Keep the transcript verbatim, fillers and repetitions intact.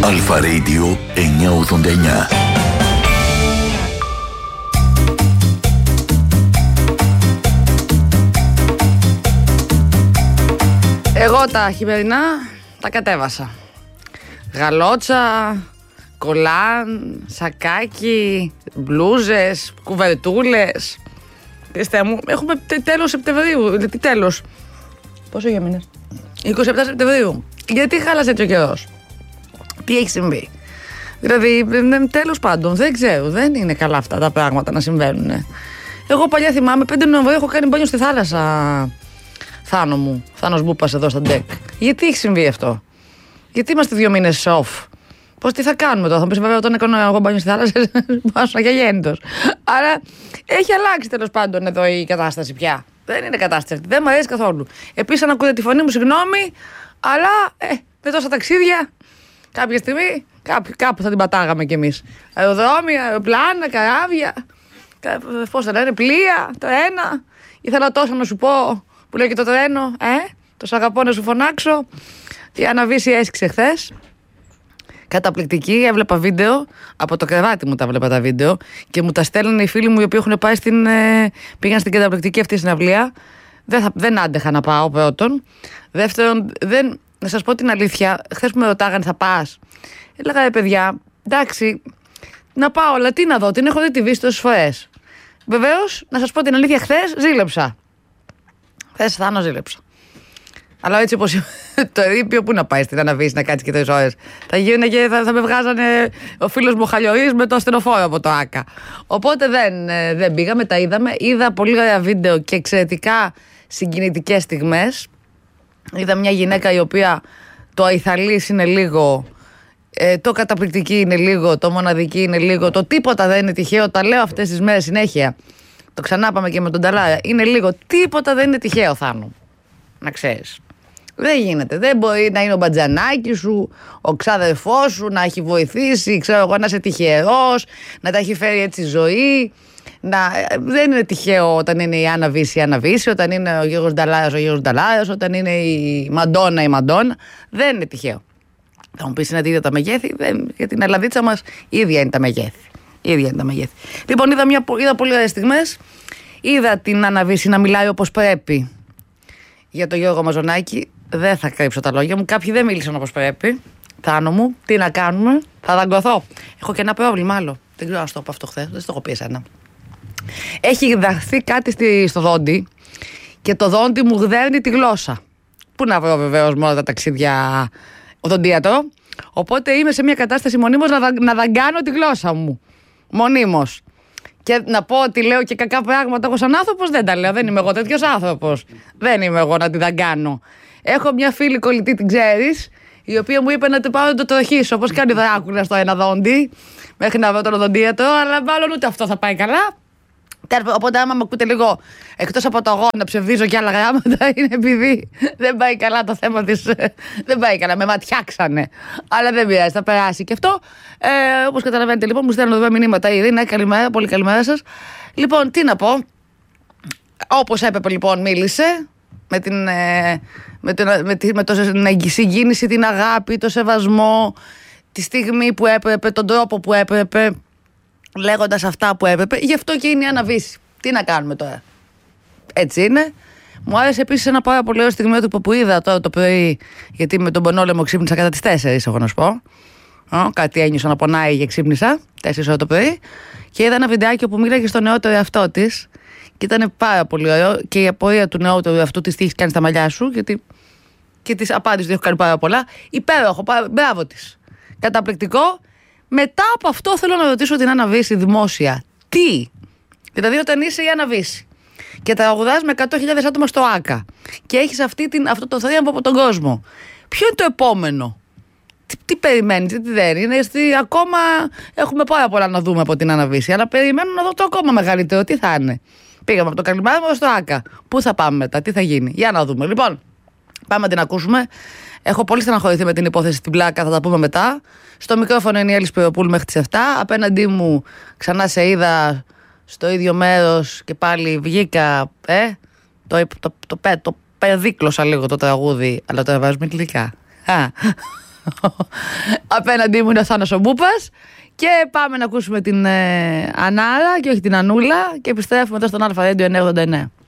Αλφα Radio εννιακόσια ογδόντα εννιά. Εγώ τα χειμερινά τα κατέβασα. Γαλότσα, κολάν, σακάκι, μπλούζες, κουβερτούλες. Χριστέ μου, έχουμε τέλος Σεπτεμβρίου. Τι τέλος? Πόσο για μήνες? είκοσι επτά Σεπτεμβρίου. Γιατί χάλασε έτσι ο καιρός? Τι έχει συμβεί? Δηλαδή, τέλος πάντων, δεν ξέρω. Δεν είναι καλά αυτά τα πράγματα να συμβαίνουν. Εγώ παλιά θυμάμαι, πέντε Νοεμβρίου έχω κάνει μπάνιο στη θάλασσα. Θάνο μου, Θάνος Μπούπας εδώ στα ντεκ. Γιατί έχει συμβεί αυτό? Γιατί είμαστε δύο μήνες off? Πώς, τι θα κάνουμε τώρα? Θα μου πεις βέβαια όταν έκανα εγώ μπάνιο στη θάλασσα, πάσω για γέννητος. Άρα έχει αλλάξει τέλος πάντων εδώ η κατάσταση πια. Δεν είναι κατάσταση, δεν μου αρέσει καθόλου. Επίσης, αν ακούτε τη φωνή μου, συγγνώμη, αλλά ε, με τόσα ταξίδια, κάποια στιγμή κάπου, κάπου θα την πατάγαμε κι εμείς. Αεροδρόμια, αεροπλάνα, καράβια, πώς θα λένε, πλοία, το ένα. Ήθελα τόσο να σου πω. Που λέει και το τρένο, ε, το σ' αγαπώ να σου φωνάξω. Η Άννα Βύση έσκησε χθες. Καταπληκτική, έβλεπα βίντεο. Από το κρεβάτι μου τα έβλεπα τα βίντεο. Και μου τα στέλνουν οι φίλοι μου οι οποίοι έχουν πάει στην, ε, πήγαν στην καταπληκτική αυτή συναυλία. Δεν, θα, δεν άντεχα να πάω πρώτον. Δεύτερον, δεν, να σας πω την αλήθεια, χθες που με ρωτάγανε θα πας, έλεγα ρε παιδιά, εντάξει, να πάω, αλλά τι να δω, την έχω δει τη Βύση τόσες φορές. Βεβαίως, να σας πω την αλήθεια, χθες ζήλεψα. Θες Θάνο, ζήλεψα. Αλλά έτσι όπως το ερείπιο, πού να πάει στην Άννα Βύση να κάτσει και τρεις ώρες? Θα, γίνε, θα, θα με βγάζανε ο φίλος μου Χαλιοής με το ασθενοφόρο από το ΆΚΑ. Οπότε δεν, δεν πήγαμε, τα είδαμε. Είδα πολύ ωραία βίντεο και εξαιρετικά συγκινητικές στιγμές. Είδα μια γυναίκα η οποία το αϊθαλής είναι λίγο, ε, το καταπληκτική είναι λίγο, το μοναδική είναι λίγο, το τίποτα δεν είναι τυχαίο. Τα λέω αυτές τις μέρες συνέχεια. Το ξανά πάμε και με τον Ταλάρα. Είναι λίγο, τίποτα δεν είναι τυχαίο, Θάνο. Να ξέρεις. Δεν γίνεται. Δεν μπορεί να είναι ο μπατζανάκης σου, ο ξάδερφός σου, να έχει βοηθήσει, ξέρω εγώ, να είσαι τυχερός, να τα έχει φέρει έτσι ζωή. Να... Δεν είναι τυχαίο όταν είναι η Άννα Βύση η Άννα Βύση, όταν είναι ο Γιώργος Νταλάρας ο Γιώργος Νταλάρας, όταν είναι η Μαντόνα η Μαντόνα. Δεν είναι τυχαίο. Θα μου πεις είναι ίδια τα μεγέθη, δεν... για την Ελλαδίτσα μας ίδια είναι τα μεγέθη. Ίδια είναι τα μεγέθη. Λοιπόν, είδα, μια, είδα πολύ ωραίες στιγμές. Είδα την Άννα Βύση να μιλάει όπως πρέπει για τον Γιώργο Μαζονάκη. Δεν θα κρύψω τα λόγια μου. Κάποιοι δεν μίλησαν όπως πρέπει. Θάνο μου, τι να κάνουμε, θα δαγκωθώ. Έχω και ένα πρόβλημα άλλο. Δεν ξέρω αν στο πω αυτό χθες, δεν στο έχω πει εσένα. Έχει δαχθεί κάτι στη, στο δόντι και το δόντι μου γδέρνει τη γλώσσα. Πού να βρω βεβαίως μόνο τα ταξίδια οδοντίατρο. Οπότε είμαι σε μια κατάσταση μονίμως να, δα, να δαγκάνω τη γλώσσα μου. Μονίμως. Και να πω ότι λέω και κακά πράγματα εγώ σαν άνθρωπος, δεν τα λέω. Δεν είμαι εγώ τέτοιος άνθρωπος. Δεν είμαι εγώ να τη δαγκάνω. Έχω μια φίλη κολλητή, την ξέρεις, η οποία μου είπε να την πάω να το τροχίσω. Όπως κάνει η Δράκουλα στο ένα δόντι, μέχρι να βρω τον οδοντίατρο, αλλά μάλλον ούτε αυτό θα πάει καλά. Οπότε, άμα με ακούτε λίγο εκτός από το εγώ να ψευδίζω και άλλα γράμματα, είναι επειδή δεν πάει καλά το θέμα της. Δεν πάει καλά, με ματιάξανε. Αλλά δεν πειράζει, θα περάσει και αυτό. Ε, όπως καταλαβαίνετε, λοιπόν, μου στέλνουν εδώ μηνύματα ήδη. Ναι, καλημέρα, πολύ καλημέρα σας. Λοιπόν, τι να πω. Όπως έπρεπε, λοιπόν, μίλησε. Με, την, με, την, με, τη, με το συγκίνηση, την αγάπη, το σεβασμό, τη στιγμή που έπρεπε, τον τρόπο που έπρεπε. Λέγοντας αυτά που έπρεπε, γι' αυτό και είναι η Άννα Βύση. Τι να κάνουμε τώρα. Έτσι είναι. Μου άρεσε επίσης ένα πάρα πολύ ωραίο στιγμιότυπο που είδα τώρα το πρωί, γιατί με τον πονόλεμο ξύπνησα κατά τις τέσσερις, έχω να σου πω. Ο, κάτι ένιωσα να πονάει και ξύπνησα τέσσερις ώρα το πρωί. Και είδα ένα βιντεάκι που μίλαγε στο νεότερο εαυτό της. Και ήταν πάρα πολύ ωραίο. Και η απορία του νεότερου εαυτού της τι έχει κάνει στα μαλλιά σου. Γιατί και της απάντησε ότι έχω κάνει πάρα πολλά. Υπέροχο, μπράβο της. Καταπληκτικό. Μετά από αυτό θέλω να ρωτήσω την Άννα Βύση δημόσια. Τι? Δηλαδή όταν είσαι η Άννα Βύση και τραγουδάς με εκατό χιλιάδες άτομα στο ΆΚΑ και έχεις αυτή την, αυτό το θρίαμβο από τον κόσμο, ποιο είναι το επόμενο? Τι, τι περιμένεις, τι δεν είναι? Γιατί ακόμα έχουμε πάρα πολλά να δούμε από την Άννα Βύση, αλλά περιμένω να δω το ακόμα μεγαλύτερο. Τι θα είναι? Πήγαμε από το Καλιμάρι στο ΆΚΑ. Πού θα πάμε μετά, τι θα γίνει? Για να δούμε. Λοιπόν, πάμε να την ακούσουμε. Έχω πολύ στεναχωρηθεί με την υπόθεση στην πλάκα, θα τα πούμε μετά. Στο μικρόφωνο είναι η Έλλη Σπυροπούλου μέχρι τις επτά. Απέναντί μου ξανά σε είδα στο ίδιο μέρος και πάλι βγήκα. Ε, το, το, το, το, το περδίκλωσα λίγο το τραγούδι, αλλά το έβαζε με γλυκά. Απέναντί μου είναι ο Θάνος ο Μπούπας. Και πάμε να ακούσουμε την ε, Ανάρα και όχι την Ανούλα. Και επιστρέφουμε εδώ στον Αλφα Radio εννιακόσια ογδόντα εννέα.